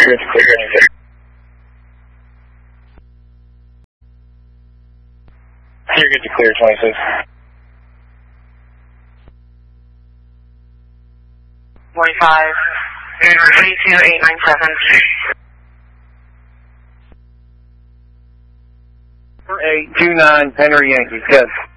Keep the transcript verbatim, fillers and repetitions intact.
You're good to clear. You're good to clear, twenty-six. twenty-five, three two eight nine seven. eight two nine, Henry Yankee, good.